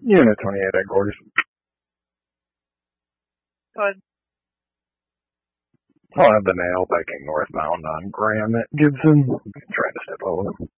Unit 28 headquarters. Go ahead. I'll have the nail biking northbound on Graham at Gibson. Trying to step over.